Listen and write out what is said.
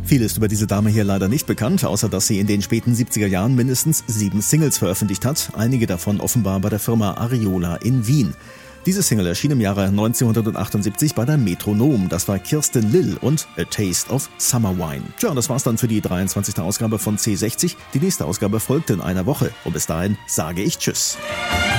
Viel ist über diese Dame hier leider nicht bekannt, außer dass sie in den späten 70er Jahren mindestens 7 Singles veröffentlicht hat, einige davon offenbar bei der Firma Ariola in Wien. Diese Single erschien im Jahre 1978 bei der Metronom. Das war Kirsten Lill und A Taste of Summer Wine. Tja, und das war's dann für die 23. Ausgabe von C60. Die nächste Ausgabe folgt in einer Woche. Und bis dahin sage ich Tschüss.